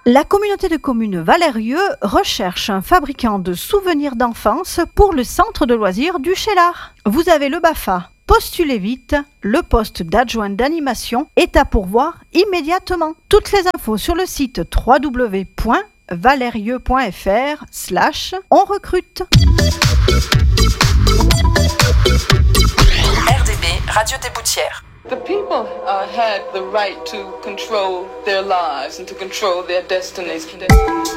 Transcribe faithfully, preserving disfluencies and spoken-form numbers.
La communauté de communes Valérieux recherche un fabricant de souvenirs d'enfance pour le centre de loisirs du Cheylard. Vous avez le B A F A. Postulez vite, le poste d'adjoint d'animation est à pourvoir immédiatement. Toutes les infos sur le site w w w point valérieux point f r slash on recrute. R D B, Radio des Boutières. The people uh, had the right to control their lives and to control their destinies.